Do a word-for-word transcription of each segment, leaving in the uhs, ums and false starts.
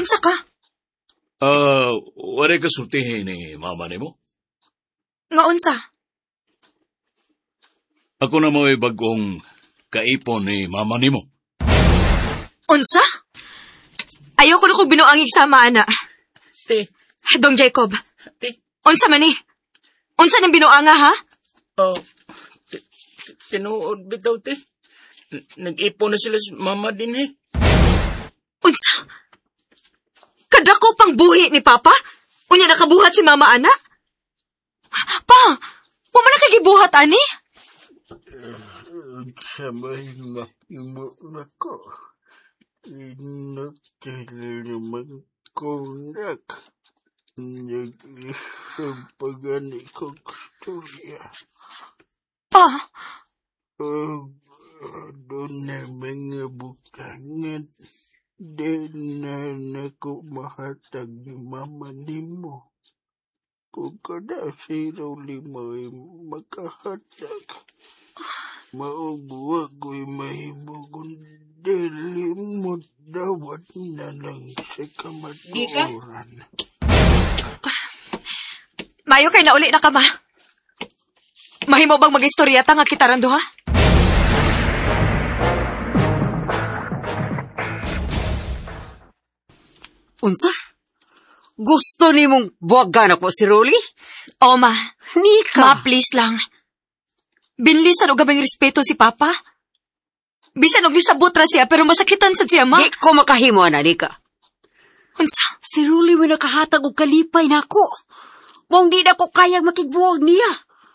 Kinsa ka? Ah, uh, wala ka sultihin ni mama ni mo? Nga unsa? Ako na mo'y bagong kaipon ni mama ni mo. Unsa? Ayoko na ko binuangig sama, ana. Te. Dong Jacob. Te. Unsa man ni? Unsa nang binuanga, ha? Oh, t- t- tinuod bitaw, te. N- Nag-ipon na sila sa mama din, eh. Unsa? Kadako pang buhi ni Papa? Unya nakabuhat si Mama, ana? Pa, wa man na kagibuhat, ani? Sabay mahimo na ko. Inakiliman ko nak. Nag-isang pagani kong storya. Pa? Oh, doon na mga bukangan. Di na nako mahatag ni mama nimo. Kung kada siro lima ay makahatag. Maubuwag ko'y mahimo kung dili mo dawat na lang sa kamatuoran. Mayo kay na uli na ka, ma. Mahimo bang mag-istoryata nga kita randuha? Unsa? Gusto ni mong buwagan ako si Rolly? O, ma. Nika. Ma, please lang. Binlisan o gabing respeto si Papa. Bisan og nisabot ra siya, pero masakitan sa siya, ma. Di ko makahimo, ana, Nika. Unsa? Si Rolly may nakahatag og kalipay na ako. Mong di na ko kayang makigbuwag niya.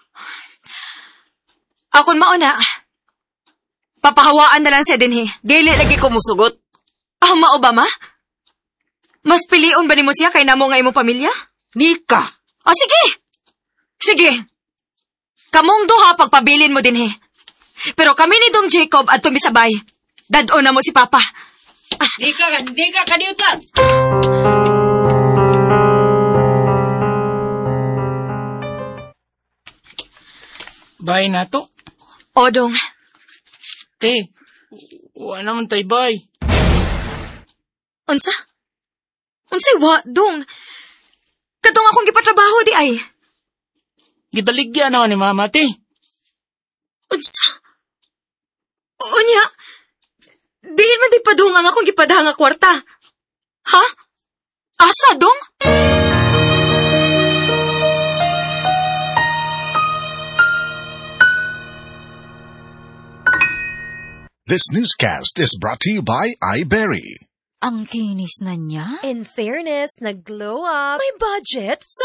Akon mauna. Papahawaan na lang siya din, he. Dili lagi ko musugot. Ah, mao ba, ma? Mas pilion ba ni mo siya kay namo nga imong pamilya? Nika. O, sige. Sige. Kamong duha pagpabilin mo din, he. Pero kami ni Dong Jacob at tumisabay. Dad-o na mo si Papa. Di ka, di ka kaniutan. Bay na to? O, Dong. Te, wala naman tayo bay. Unsa? Unsay wa, Dong? Katong akong gipatrabaho di ay. Gibaligyan ako ni mama, te. Unsa? Unya, diin man di pa, Dong, ang akong gipadahang nga kwarta. Ha? Asa, Dong? This newscast is brought to you by iBerry. Ang kinis na niya. In fairness, nag-glow up. May budget. Sa